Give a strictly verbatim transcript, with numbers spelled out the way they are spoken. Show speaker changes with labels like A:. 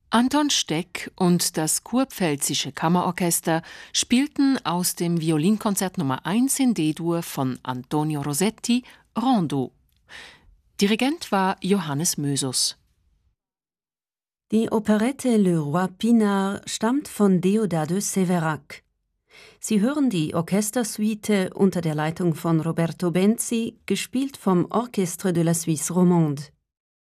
A: Anton Steck und das Kurpfälzische Kammerorchester spielten aus dem Violinkonzert Nummer eins in D-Dur von Antonio Rossetti Rondeau. Dirigent war Johannes Mösus.
B: Die Operette Le Roi Pinard stammt von Deodato Séverac. Sie hören die Orchestersuite unter der Leitung von Roberto Benzi, gespielt vom Orchestre de la Suisse Romande.